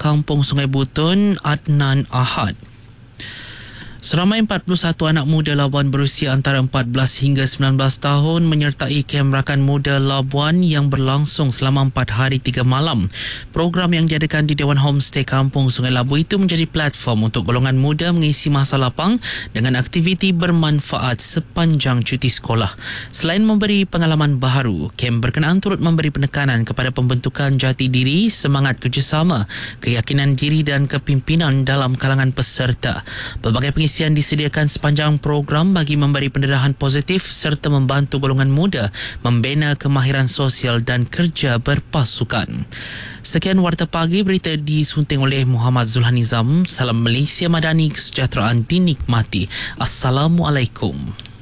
Kampung Sungai Butun, Adnan Ahad. Seramai 41 anak muda Labuan berusia antara 14 hingga 19 tahun menyertai kem rakan muda Labuan yang berlangsung selama 4 hari 3 malam. Program yang diadakan di Dewan Homestay Kampung Sungai Labu itu menjadi platform untuk golongan muda mengisi masa lapang dengan aktiviti bermanfaat sepanjang cuti sekolah. Selain memberi pengalaman baharu, kem berkenaan turut memberi penekanan kepada pembentukan jati diri, semangat kerjasama, keyakinan diri dan kepimpinan dalam kalangan peserta. Pelbagai pengisian disediakan sepanjang program bagi memberi pendarahan positif serta membantu golongan muda membina kemahiran sosial dan kerja berpasukan. Sekian Warta Pagi, berita disunting oleh Muhammad Zulhan Nizam. Salam Malaysia Madani, kesejahteraan dinikmati. Assalamualaikum.